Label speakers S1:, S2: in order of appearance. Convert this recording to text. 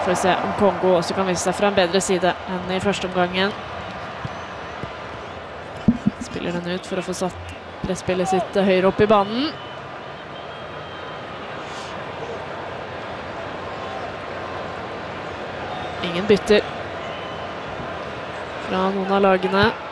S1: Får vi se om Kongo også kan vise seg fra en bedre side enn i første omgangen. Spiller den ut for å få satt presspillet sitt høyere opp i banen. Ingen bytter fra noen av lagene.